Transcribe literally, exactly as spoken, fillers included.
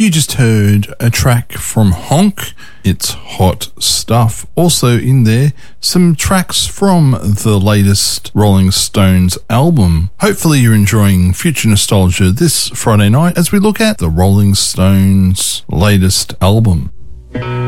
You just heard a track from Honk. It's Hot Stuff. Also in there, some tracks from the latest Rolling Stones album. Hopefully you're enjoying Future Nostalgia this Friday night as we look at the Rolling Stones' latest album.